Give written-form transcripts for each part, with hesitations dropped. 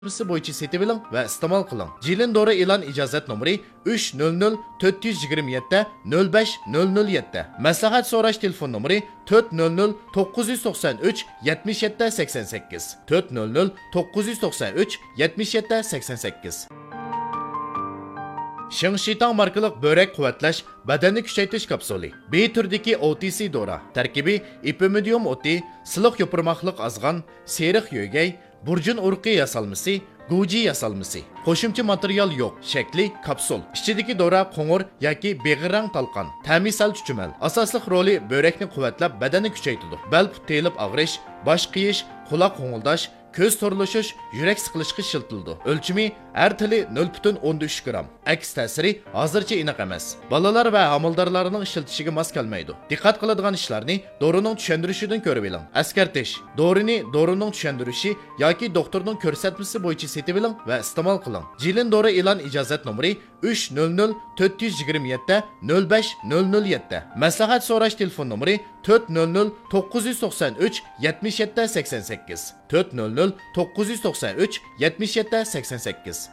bo'yicha setib oling va iste'mol qiling. Jilin dori e'lon ijozat nomeri 300 427 05 007. Maslahat so'rash telefon nomeri 400 993 77 88. 400 993 77 88. Shingshitang markalik börek quvvatlash, badanni kuchaytirish kapsuli. B turdagi OTC dora. Tarkibi ipimidium oti, siliq yopirmoqliq azg'an, seriq yo'gay, burjun urqi yasalmasi, guji yasalmasi. Qo'shimcha material yo'q. Shakli kapsul. Ichidagi dora qo'ng'ir yoki beg'irang talqon. Ta'mi sal chuchumal. Asosli roli börekni quvvatlab, badanni kuchaytiradi. Bel telib og'rish, bosh qiyish, quloq qo'ng'ildash, ko'z to'rlashish, yurak siqilishga shiltildi. O'lchimi har tili 0.13 gram. Aks ta'siri hozircha aniq emas. Bolalar va amaldorlarning ishiltishiga mos kelmaydi. Diqqat qiladigan ishlarni dorining tushuntirishidan ko'rib oling. Askartish. Dorini dorining tushuntirishi yoki doktorning ko'rsatmasi bo'yicha setib oling va iste'mol qiling. Jilin dori e'lon ijozat nomeri 300 427 05 007. Maslahat so'rash telefon nomeri 400 993 77 88. 400 993 77 88.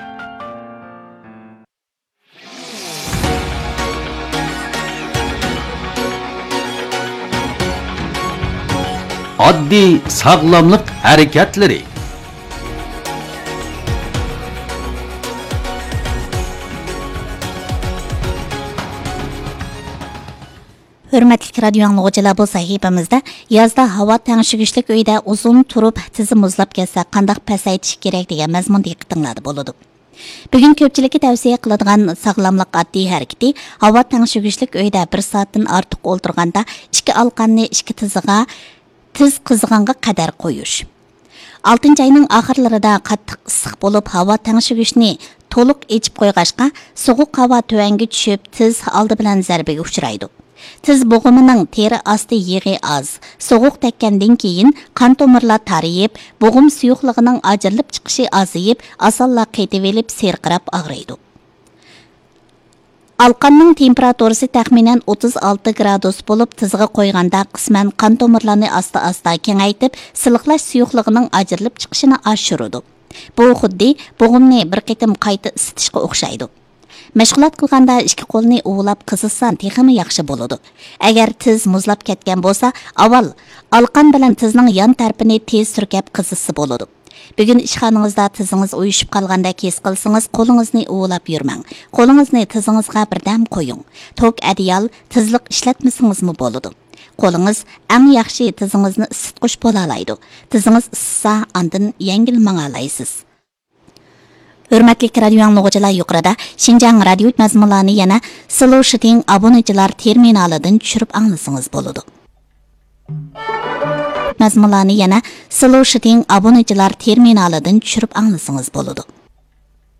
Oddiy sog'lomlik harakatlari. Hürmetli radyo anlıqçılar, bu sahifamızda yazda hava tengşigişlik uyda uzun turup tizi muzlab kelsa qandaq pasaytish kerak degan mazmun diqqatinglarda bo'ladi. Bugun ko'pchilikka tavsiya qiladigan sog'lomlik oddiy harakati havo tengshigishlik uyda 1 soatdan ortiq o'ltirganda 2 alqanni 2 tiziga tiz qizg'anga qadar qo'yish. 6-oyning oxirlarida qattiq issiq bo'lib, havo tengshigishni to'liq echib qo'yg'ashqa sovuq havo tuvanga tushib, tiz oldi bilan zarbaga uchraydi. Tiz bo'g'imining teri osti yig'i oz. Sovuq tekkandan keyin qon tomirlar tariyib, bo'g'im suyuqligining ajrilib chiqishi azayib, osonla qaytib elib serqirab og'riydi. Alqanning temperaturasi taxminan 36 gradus bo'lib, tizga qo'yganda qisman qon tomirlarni asta-asta kengaytib, siliqlash suyuqligining ajrilib chiqishini oshiradi. Bu xuddi bo'g'imni bir qitim qayta isitishga o'xshaydi. Mashg'ulot qilganda ikki qo'lni uvlab qizilsan texmi yaxshi bo'ladi. Agar tiz muzlab ketgan bo'lsa, avval alqan bilan tizning yon tarafini tez surkab qizilsa bo'ladi. Bugun ishxonangizda tizingiz uyushib qolganda kes qilsangiz, qo'lingizni uvlab yurmang. Qo'lingizni tizingizga birdam qo'ying. Tok adiyal tizliq ishlatmasingizmi bo'ladi. Qo'lingiz eng yaxshi tizingizni isitqish bo'la oladi. Tizingiz issa, andin yengil mang'alaysiz. Hürmetli radyo anlıqçılar, yuqorida Şinjan radio mazmunlarini yana Solution abonechilar terminalidan tushirib anglasangiz bo'ladi. Mazmunlarini yana Solution abonechilar terminalidan tushirib anglasangiz bo'ladi.